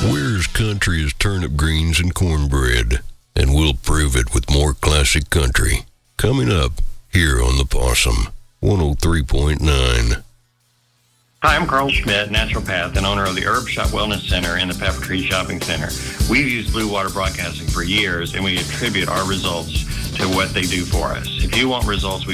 We're as country as turnip greens and cornbread, and we'll prove it with more classic country. Coming up here on The Possum, 103.9. Hi, I'm Carl Schmidt, naturopath and owner of the Herb Shop Wellness Center in the Pepper Tree Shopping Center. We've used Blue Water Broadcasting for years, and we attribute our results to what they do for us. If you want results, we